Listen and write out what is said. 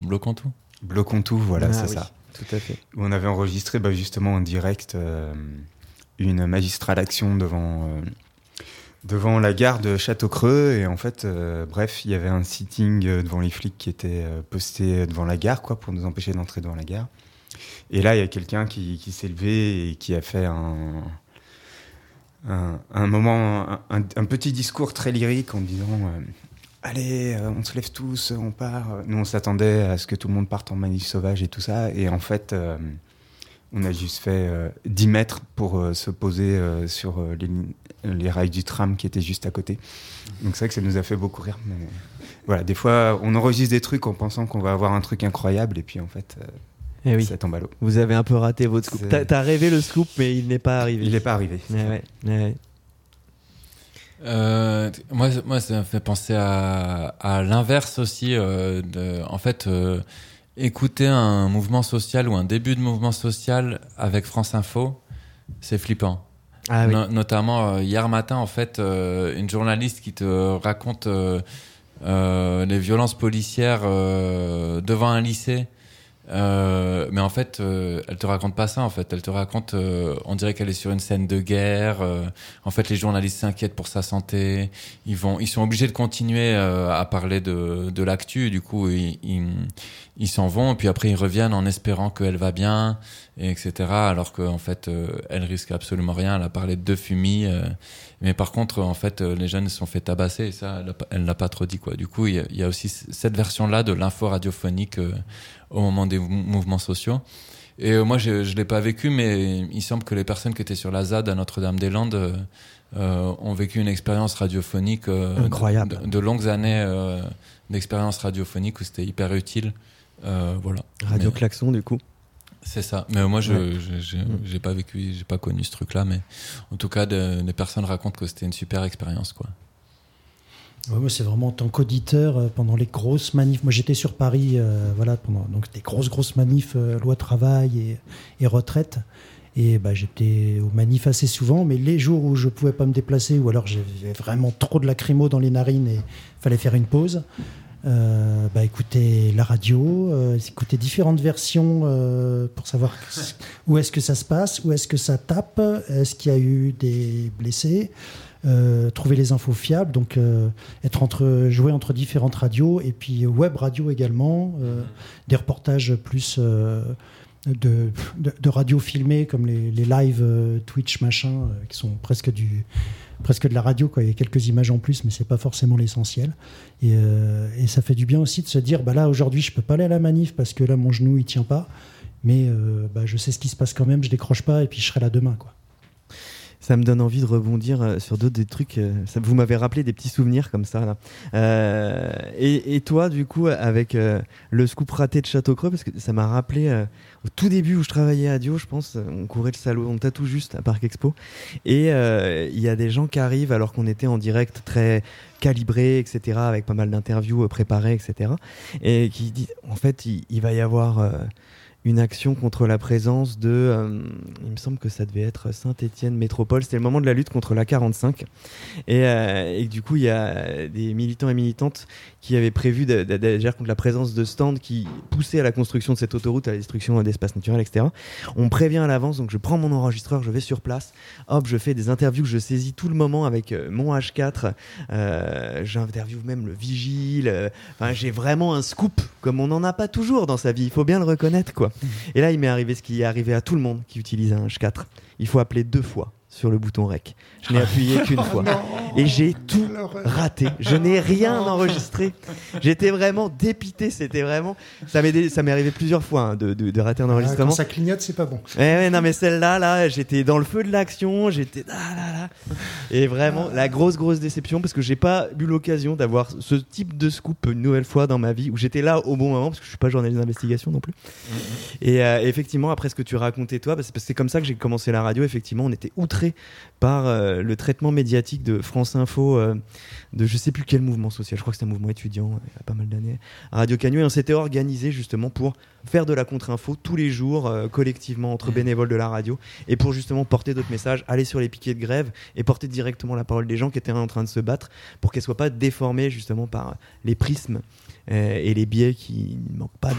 Bloc-en-Tout. Bloc-en-Tout, voilà, c'est oui, ça. tout à fait. Où on avait enregistré justement en direct une magistrale action devant la gare de Château-Creux. Et en fait, bref, il y avait un sitting devant les flics qui était posté devant la gare, quoi, pour nous empêcher d'entrer devant la gare. Et là, il y a quelqu'un qui s'est levé et qui a fait un moment, un petit discours très lyrique en disant allez, on se lève tous, on part. Nous, on s'attendait à ce que tout le monde parte en manif sauvage et tout ça. Et en fait, on a juste fait 10 mètres pour se poser sur les rails du tram qui étaient juste à côté. Donc c'est vrai que ça nous a fait beaucoup rire. Mais voilà, des fois, on enregistre des trucs en pensant qu'on va avoir un truc incroyable. Et puis en fait, oui. ça tombe à l'eau. Vous avez un peu raté votre scoop. T'as rêvé le scoop, mais il n'est pas arrivé. Il n'est pas arrivé. Ouais. Moi, ça me fait penser à l'inverse aussi. En fait, écouter un mouvement social ou un début de mouvement social avec France Info, c'est flippant. Ah, oui. Notamment hier matin, en fait, une journaliste qui te raconte les violences policières devant un lycée. Mais en fait, elle te raconte pas ça. En fait, elle te raconte, on dirait qu'elle est sur une scène de guerre. En fait, les journalistes s'inquiètent pour sa santé. Ils sont obligés de continuer à parler de l'actu. Du coup, ils s'en vont. Et puis après, ils reviennent en espérant qu'elle va bien, et etc. Alors qu'en fait, elle risque absolument rien. Elle a parlé de 2 fumis. Mais par contre, en fait, les jeunes se sont fait tabasser. Et ça, elle l'a pas trop dit, quoi. Du coup, il y a aussi cette version-là de l'info radiophonique au moment des mouvements sociaux. Et moi, je l'ai pas vécu, mais il semble que les personnes qui étaient sur la ZAD à Notre-Dame-des-Landes ont vécu une expérience radiophonique incroyable, de longues années d'expérience radiophonique où c'était hyper utile. Voilà. Radio Klaxon, du coup. C'est ça. Mais moi, j'ai pas vécu, j'ai pas connu ce truc-là, mais en tout cas, des personnes racontent que c'était une super expérience, quoi. Ouais, moi, c'est vraiment en tant qu'auditeur pendant les grosses manifs. Moi, j'étais sur Paris, pendant donc des grosses manifs, loi travail et retraite. Et j'étais aux manifs assez souvent, mais les jours où je pouvais pas me déplacer, ou alors j'avais vraiment trop de lacrymo dans les narines et fallait faire une pause. Écouter la radio, écouter différentes versions pour savoir où est-ce que ça se passe, où est-ce que ça tape, est-ce qu'il y a eu des blessés. Trouver les infos fiables, donc jouer entre différentes radios et puis web radio également, des reportages plus de radio filmées comme les live Twitch machin qui sont presque de la radio, quoi. Il y a quelques images en plus, mais c'est pas forcément l'essentiel. Et ça fait du bien aussi de se dire là aujourd'hui je peux pas aller à la manif parce que là mon genou il tient pas, mais je sais ce qui se passe quand même, je décroche pas et puis je serai là demain, quoi. Ça me donne envie de rebondir sur d'autres des trucs. Vous m'avez rappelé des petits souvenirs comme ça, là. Et toi, du coup, avec le scoop raté de Château-Creux, parce que ça m'a rappelé au tout début où je travaillais à Dio, je pense, on courait le salon, on tatoue juste à Parc Expo. Et il y a des gens qui arrivent alors qu'on était en direct très calibré, etc., avec pas mal d'interviews préparées, etc. Et qui disent, en fait, il va y avoir... une action contre la présence de... il me semble que ça devait être Saint-Étienne Métropole. C'était le moment de la lutte contre l'A45. Et du coup, il y a des militants et militantes qui avaient prévu d'agir contre la présence de stands qui poussaient à la construction de cette autoroute, à la destruction d'espaces naturels, etc. On prévient à l'avance, donc je prends mon enregistreur, je vais sur place, hop, je fais des interviews, je saisis tout le moment avec mon H4, j'interviewe même le vigile, j'ai vraiment un scoop, comme on n'en a pas toujours dans sa vie, il faut bien le reconnaître, quoi. Et là, il m'est arrivé ce qui est arrivé à tout le monde qui utilise un H4. Il faut appeler 2 fois sur le bouton REC. Je n'ai appuyé qu'une fois. Et j'ai tout raté. Je n'ai rien enregistré. J'étais vraiment dépité. C'était vraiment... Ça m'est arrivé plusieurs fois de rater un enregistrement. Quand ça clignote, c'est pas bon. Non, mais celle-là, j'étais dans le feu de l'action. J'étais là. Et vraiment, la grosse déception, parce que j'ai pas eu l'occasion d'avoir ce type de scoop une nouvelle fois dans ma vie, où j'étais là au bon moment, parce que je suis pas journaliste d'investigation non plus. Et effectivement, après ce que tu racontais toi, parce que c'est comme ça que j'ai commencé la radio. Effectivement, on était outrés par le traitement médiatique de France Info de je sais plus quel mouvement social, je crois que c'était un mouvement étudiant il y a pas mal d'années, à Radio Canu, et on s'était organisé justement pour faire de la contre-info tous les jours collectivement entre bénévoles de la radio, et pour justement porter d'autres messages, aller sur les piquets de grève et porter directement la parole des gens qui étaient en train de se battre pour qu'elle soit pas déformée justement par les prismes et les biais qui ne manquent pas